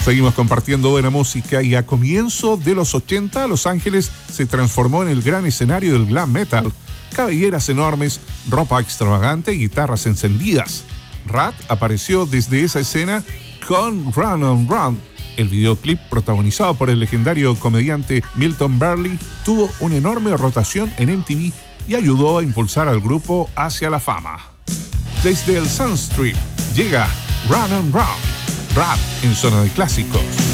Seguimos compartiendo buena música y a comienzo de los 80 Los Ángeles se transformó en el gran escenario del glam metal. Cabelleras enormes, ropa extravagante y guitarras encendidas. Ratt apareció desde esa escena con Run on Run. El videoclip, protagonizado por el legendario comediante Milton Berle, tuvo una enorme rotación en MTV y ayudó a impulsar al grupo hacia la fama. Desde el Sun Street llega Run on Run. Ratt en Zona de Clásicos.